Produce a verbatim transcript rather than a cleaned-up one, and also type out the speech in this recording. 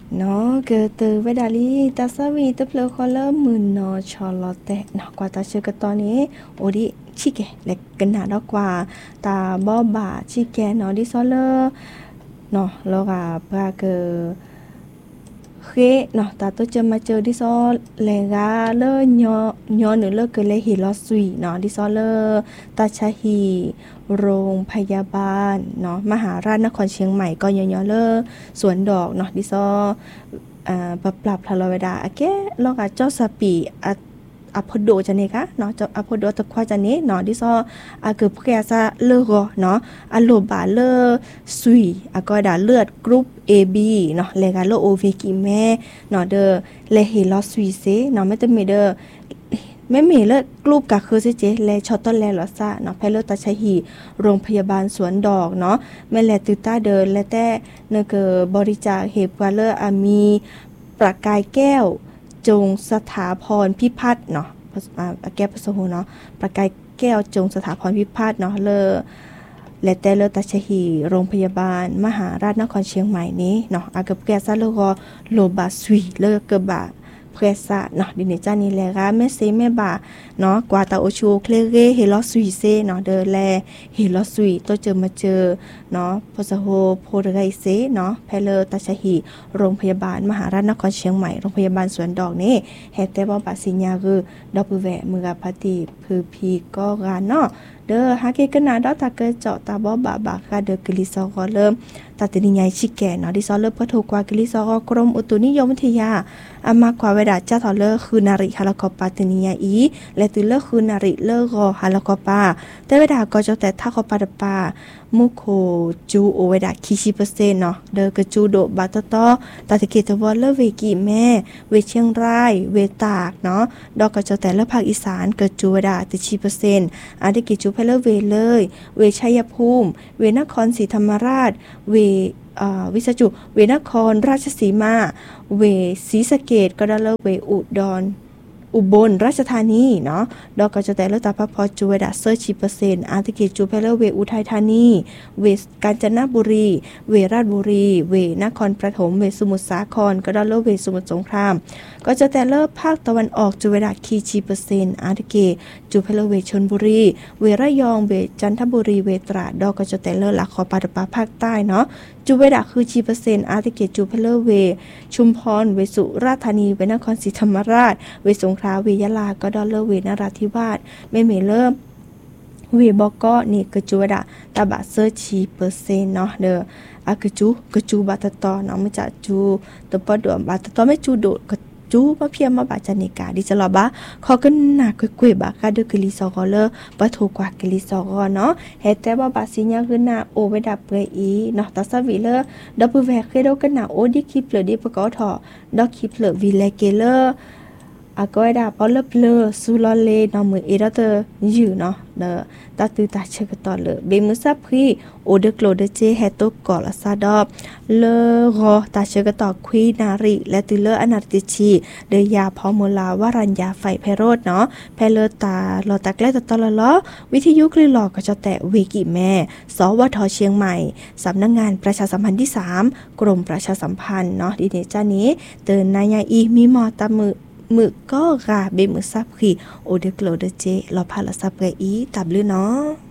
nó cái từ với đại lý ta sẽ vì tập lơ khó lơ mừng nó cho lọt tệ nó qua ta chơi cái to này ổ đi chi kẻ lại cái nào đó qua ta bỏ bả chi kẻ nó đi xóa lơ nó lo cả ba cái khế nó ta tôi chơi mà chơi đi xóa lẻ gà lơ nhỏ nhỏ nữa lơ cái lẻ hì lọ suy nó đi xóa lơ taใช้หีโรงพยาบาลเนาะมหาราชนครเชียงใหม่ก็ย่อๆเลอสวนดอกเนาะดิซออ่าปรับปรับพลาเวดาอะแกลอกอะเจ้าสปีอะอะพโดจันนี่ค่ะเนาะเจ้าอะพโดตะควาจันนี่เนาะดิซออะเกือบแกซะเลอก็เนาะอะโลบาเลอซุยอะก็ดาเลือดกรุ๊ป เอ บี เนาะเลกาโลโอเวกิแม่เนาะเดอเลเฮลอซุยเซเนาะไม่ต้องมีเดอแม่เมเลกรูปกะคือเจเจแลชอตต้นแลลอซ่าเนาะไพเลตาชัยหีโรงพยาบาลสวนดอกเนาะแม่แลตือต้าเดินและแต่เนเกอบริจาคเฮปกาเลอร์อามีประกายแก้วจงสถาพรพิพัฒน์เนาะอ่าแก้วพระโสโหเนาะประกายแก้วจงสถาพรพิพัฒน์เนาะเลอและแต่เลอตาชัยหีโรงพยาบาลมหาราชนครเชียงใหม่นี้เนาะอากับแกซะเลก็โลบาสวีเลเกบาเพรสะเนาะดิเนจานี่แลกะแม่เซแม่บาเนาะกว่าตาโอชูเคลเรเฮลอซุยเซเนาะเดอแลเฮลอซุยตัวเจอมาเจอเนาะพอสโฮโพดไรเซเนาะแพเลตาชะหีโรงพยาบาลมหาราชนครเชียงใหม่โรงพยาบาลสวนดอกนี่แฮแต่บ่บาสิญญาคือดอกปือแวมือกะพะติพือพีก็กาเนาะเด้อหาเกกันนาดอตาเกเจาะตาบ่บาบากะเดอกลิซอก็เริ่มตาตินิยายชิแก่เนาะดิซอเริ่มพอถูกกว่ากลิซอกรมอุตุนิยมวิทยาอามากว่าเวลาจ้าทอเลอร์คือนาริฮาลกอปาตินิยาอีและตือเลอร์คือนาริเลอร์กอฮาลกอปาแต่เวลาก็จะแต่ถ้าเขาปาดปามุโคจูโอเวดาคิชิเปอร์เซ็นต์เนาะเดอกจูโดบาตตอตาตะเกตวอลเลอร์เวกิแม่เวเชียงรายเวตากเนาะดอกก็จะแต่เลอร์ภาคอีสานเกิดจูเวดาติชิเปอร์เซ็นต์อาดิกิจูเพเลอร์เวเลยเวชัยภูมิเวนครศรีธรรมราชเววิสจุเวนครราชสีมาเวศรีสะเกษก็ได้เลเวอุดรอุบลราชธานีเนาะดอกก็จะแต่เลตาพพอจูเวดาเซอร์ชิเปอร์เซ็นต์อาร์ติเกจูเพเลเวอุทัยธานีเวกาญจนบุรีเวราชบุรีเวนครปฐมเวสมุทรสาครก็ได้เลเวสมุทรสงครามก็จะแต่เลภาคตะวันออกจูเวดาคีชิเปอร์เซ็นต์อาร์ติเกจูเพเลเวชลบุรีเวระยองเวจันทบุรีเวตราดดอกก็จะแต่เลหลักขอปาตปาภาคใต้เนาะจูเวดาคือชีเปอร์เซ็นต์อาร์ติเกจูเพเลเวชุมพรเวสุราษฎร์ธานีเวนครศรีธรรมราชเวสงขลาเวยะลาก็ดอลเลอร์เวนราธิวาสแม่เมเริ่มเวบอก็นี่กจูเวดาตาบะเซอร์ชีเปอร์เซ็นต์เนาะเด้ออากจูกจูบาตตอเนาะไม่จะจูตะปอดบาตตอไม่จูโดจูมาเพียมาบาจันนิกาดิจะรอบะขอกันหนักกวยๆบาคาเดกลิซอกอเลอร์ปะโทกว่ากลิซอกอเนาะเฮแต่บ่บาสิญญาคือหน้าโอเวดับเปอีเนาะตาซาวิเลอร์ดับเบิลแวเคโดกันหน้าโอดิคิปเลดิปะกอทอดอกคิปเลวิเลเกเลอร์อากอยดาปอลเพลซูลอเลเนาะมือเอดเตอร์อยู่เนาะเดอตาตือตาเชกตอเลเบมุซับครีโอเดโกลเดเจเฮโตกอลซาดอบเลรอตาเชกตอควีนาริและตือเลออนาติชีเดยาพอมลาวารัญญาไฟไพโรดเนาะแพเลตาลอตาแกลตตอลลอวิทยุคลีหลอกก็จะแตะเวกิแม่สวทเชียงใหม่สำนักงานประชาสัมพันธ์ที่สามกรมประชาสัมพันธ์เนาะดีเนจานี้เตือนนายาอีมีมอตามือมือก็กาเบมือซับขีโอเดโกลเดเจลอพาลซับไกอีตับลือเนาะ